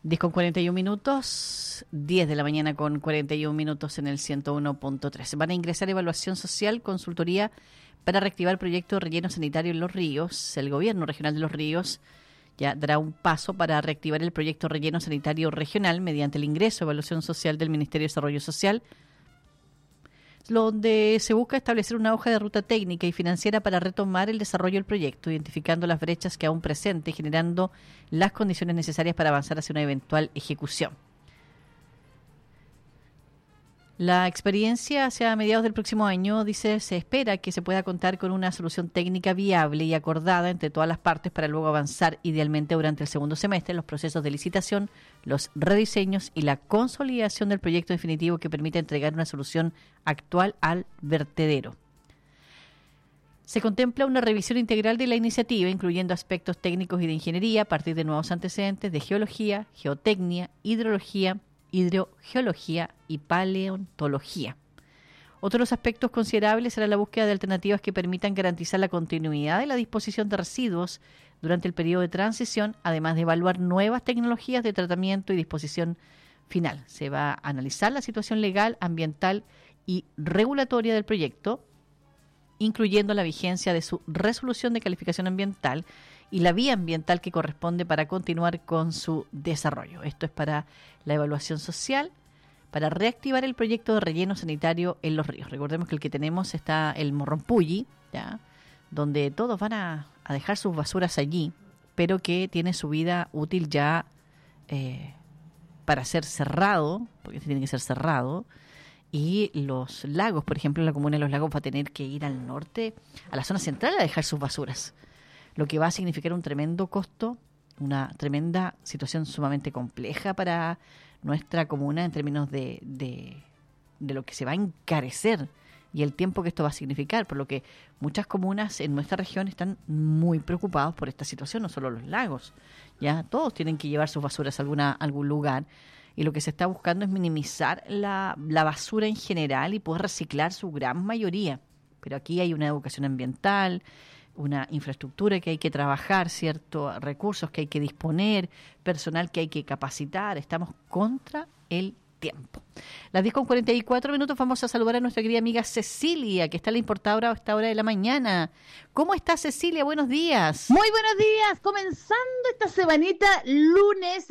10 con 41 minutos, 10 de la mañana con 41 minutos en el 101.3. Van a ingresar evaluación social, consultoría para reactivar el proyecto de relleno sanitario en Los Ríos. El gobierno regional de Los Ríos ya dará un paso para reactivar el proyecto de relleno sanitario regional mediante el ingreso a evaluación social del Ministerio de Desarrollo Social, donde se busca establecer una hoja de ruta técnica y financiera para retomar el desarrollo del proyecto, identificando las brechas que aún presente y generando las condiciones necesarias para avanzar hacia una eventual ejecución. La experiencia hacia mediados del próximo año, dice, se espera que se pueda contar con una solución técnica viable y acordada entre todas las partes para luego avanzar idealmente durante el segundo semestre en los procesos de licitación, los rediseños y la consolidación del proyecto definitivo que permita entregar una solución actual al vertedero. Se contempla una revisión integral de la iniciativa, incluyendo aspectos técnicos y de ingeniería a partir de nuevos antecedentes de geología, geotecnia, hidrogeología y paleontología. Otro de los aspectos considerables será la búsqueda de alternativas que permitan garantizar la continuidad de la disposición de residuos durante el periodo de transición, además de evaluar nuevas tecnologías de tratamiento y disposición final. Se va a analizar la situación legal, ambiental y regulatoria del proyecto, incluyendo la vigencia de su resolución de calificación ambiental y la vía ambiental que corresponde para continuar con su desarrollo. Esto es para la evaluación social, para reactivar el proyecto de relleno sanitario en Los Ríos. Recordemos que el que tenemos está el Morrompulli, ¿ya?, donde todos van a dejar sus basuras allí, pero que tiene su vida útil ya para ser cerrado, porque tiene que ser cerrado. Y los lagos, por ejemplo, la comuna de Los Lagos va a tener que ir al norte, a la zona central, a dejar sus basuras, lo que va a significar un tremendo costo, una tremenda situación sumamente compleja para nuestra comuna en términos de lo que se va a encarecer y el tiempo que esto va a significar, por lo que muchas comunas en nuestra región están muy preocupados por esta situación, no solo Los Lagos, ya todos tienen que llevar sus basuras a algún lugar. Y lo que se está buscando es minimizar la basura en general y poder reciclar su gran mayoría. Pero aquí hay una educación ambiental, una infraestructura que hay que trabajar, ¿cierto?, recursos que hay que disponer, personal que hay que capacitar. Estamos contra el tiempo. Las 10 con 44 minutos vamos a saludar a nuestra querida amiga Cecilia, que está en la importadora a esta hora de la mañana. ¿Cómo está, Cecilia? Buenos días. Muy buenos días. Comenzando esta semanita, lunes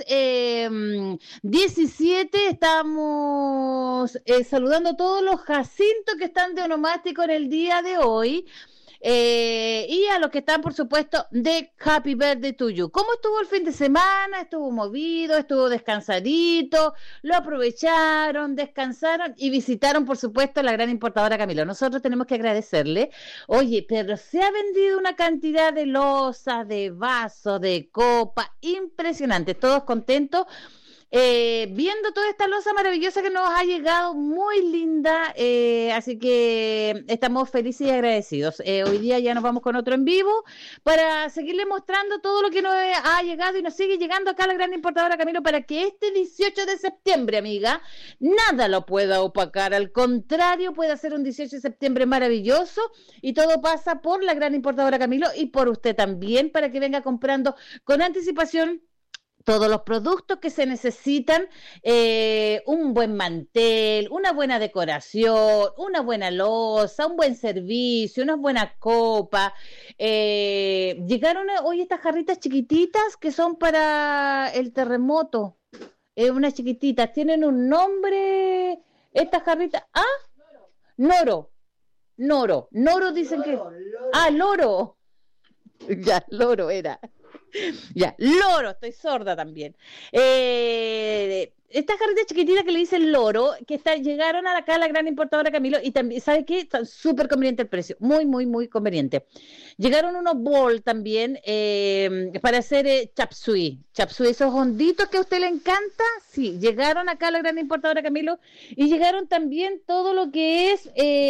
17, estamos saludando a todos los Jacintos que están de onomástico en el día de hoy. Y a los que están, por supuesto, de Happy Birthday to You. ¿Cómo estuvo el fin de semana? ¿Estuvo movido? ¿Estuvo descansadito? ¿Lo aprovecharon? ¿Descansaron? Y visitaron, por supuesto, la gran importadora Camilo. Nosotros tenemos que agradecerle. Oye, pero se ha vendido una cantidad de losas, de vasos, de copa, impresionante. Todos contentos. Viendo toda esta loza maravillosa que nos ha llegado, muy linda, así que estamos felices y agradecidos. Hoy día ya nos vamos con otro en vivo para seguirle mostrando todo lo que nos ha llegado y nos sigue llegando acá a la gran importadora Camilo, para que este 18 de septiembre, amiga, nada lo pueda opacar, al contrario, puede ser un 18 de septiembre maravilloso, y todo pasa por la gran importadora Camilo y por usted también, para que venga comprando con anticipación todos los productos que se necesitan, un buen mantel, una buena decoración, una buena loza, un buen servicio, unas buenas copas. Llegaron hoy estas jarritas chiquititas que son para el terremoto, unas chiquititas, tienen un nombre, estas jarritas, Noro dicen que, Loro, ya, Loro era. Ya, Loro, estoy sorda también. Estas jarritas chiquititas que le dicen Loro, que llegaron acá a la gran importadora Camilo, y también, ¿sabe qué? Está súper conveniente el precio, muy, muy, muy conveniente. Llegaron unos bol también para hacer chapsui, esos honditos que a usted le encanta, sí, llegaron acá a la gran importadora Camilo, y llegaron también todo lo que es...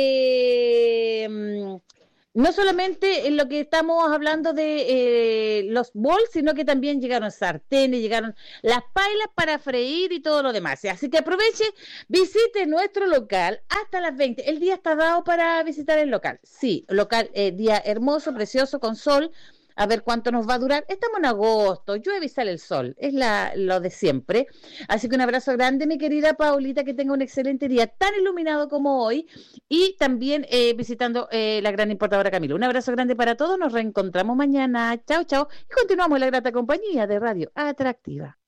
no solamente en lo que estamos hablando de los bols, sino que también llegaron sartenes, llegaron las pailas para freír y todo lo demás. Así que aproveche, visite nuestro local hasta las 20. El día está dado para visitar el local. Sí, local, día hermoso, precioso, con sol. a ver cuánto nos va a durar. Estamos en agosto, llueve y sale el sol, es lo de siempre. Así que un abrazo grande, mi querida Paulita, que tenga un excelente día, tan iluminado como hoy, y también visitando la gran importadora Camilo. Un abrazo grande para todos, nos reencontramos mañana. Chao, chao, y continuamos la grata compañía de Radio Atractiva.